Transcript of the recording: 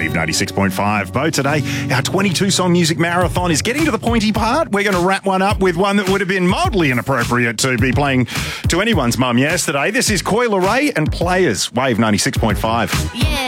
Wave 96.5. Bo, today, our 22-song music marathon is getting to the pointy part. We're going to wrap one up with one that would have been mildly inappropriate to be playing to anyone's mum yesterday. This is Coi Leray and Players, Wave 96.5. Yeah.